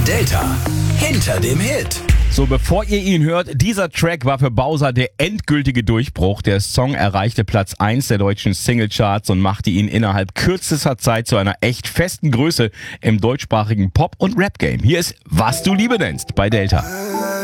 Delta hinter dem Hit. So, bevor ihr ihn hört, dieser Track war für Bowser der endgültige Durchbruch. Der Song erreichte Platz 1 der deutschen Singlecharts und machte ihn innerhalb kürzester Zeit zu einer echt festen Größe im deutschsprachigen Pop- und Rap-Game. Hier ist Was du Liebe nennst bei Delta.